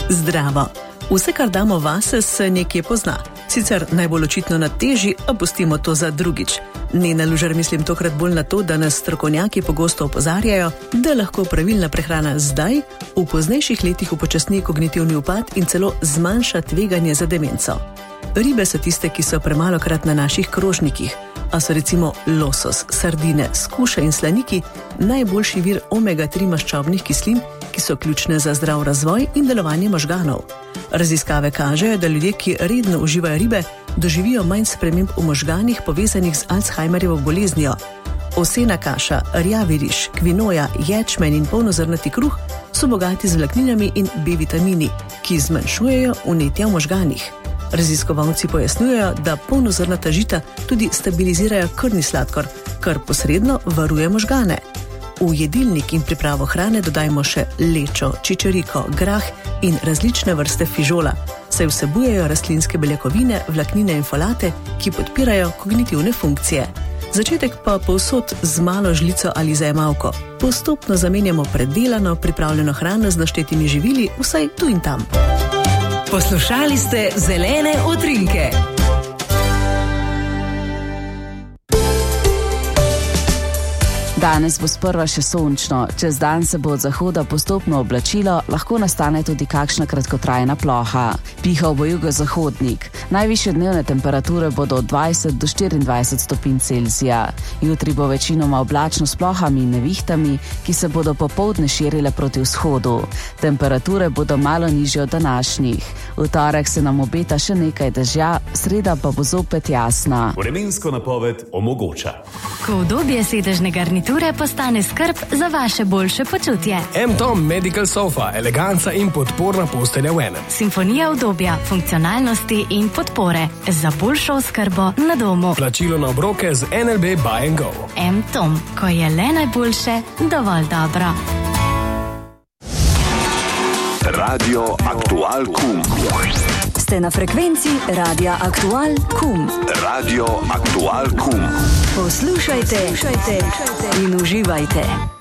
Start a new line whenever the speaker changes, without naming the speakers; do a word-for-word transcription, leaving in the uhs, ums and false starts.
Zdravo. Vse, kar damo vase, se nekje pozna. Sicer najbolj očitno na teži, a pustimo to za drugič. Nena Lužar mislim tokrat bolj na to, da nas strokovnjaki pogosto opozarjajo, da lahko pravilna prehrana zdaj, v poznejših letih upočasni kognitivni upad in celo zmanjša tveganje za demenco. Ribe so tiste, ki so premalokrat na naših krožnikih, a so recimo losos, sardine, skuša in slaniki najboljši vir omega tri maščobnih kislin, ki so ključne za zdrav razvoj in delovanje možganov. Raziskave kažejo, da ljudje, ki redno uživajo ribe, doživijo manj sprememb v možganih povezanih z Alzheimerjevo boleznijo. Ovsena kaša, rjavi riž, kvinoja, ječmen in polnozrnati kruh so bogati z vlakninami in B vitamini, ki zmanjšujejo vnetja v možganih. Raziskovalci pojasnjujejo, da polnozrnata žita tudi stabilizirajo krvni sladkor, kar posredno varuje možgane. V jedilnik in pripravo hrane dodajmo še lečo, čičeriko, grah in različne vrste fižola, saj vsebujejo rastlinske beljakovine, vlaknine in folate, ki podpirajo kognitivne funkcije. Začetek pa povsod z malo žlico ali zajemalko. Postopno zamenjamo predelano, pripravljeno hrano z naštetimi živili, vsaj tu in tam.
Poslušali ste Zelene utrinke.
Danes bo sprva še sončno, čez dan se bo od zahoda postopno oblačilo, lahko nastane tudi kakšna kratkotrajna ploha. Pihal bo jugozahodnik. Najvišje dnevne temperature bodo od dvajset do štiriindvajset stopinj Celzija. Jutri bo večinoma oblačno s plohami in nevihtami, ki se bodo popoldne širile proti vzhodu. Temperature bodo malo nižje od današnjih. V torek se nam obeta še nekaj dežja, sreda pa bo zopet jasna.
Vremensko napoved omogoča.
Ko udobje sedežne garniture postane skrb za vaše boljše počutje.
M-Tom Medical Sofa, eleganca in podporna postelja v enem.
Simfonija udobja, funkcionalnosti in podpore za boljšo oskrbo na domu.
Plačilo na obroke z N L B Buy and Go.
M-Tom, ko je le najboljše, dovolj dobro.
Radio Aktual Kum.
Ste na frekvenci Radia Aktual Kum.
Radio Aktual Kum.
Poslušajte, poslušajte in uživajte.